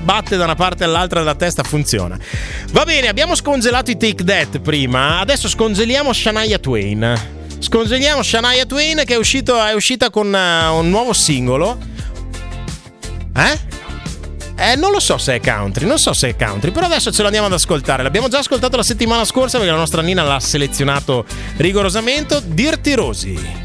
sbatte da una parte all'altra della testa, funziona. Va bene, abbiamo scongelato i Take That prima, adesso scongeliamo Shania Twain. Scongeliamo Shania Twain che è uscita con un nuovo singolo. Non lo so se è country, però adesso ce lo andiamo ad ascoltare. L'abbiamo già ascoltato la settimana scorsa perché la nostra Nina l'ha selezionato rigorosamente. Dirty Rosie.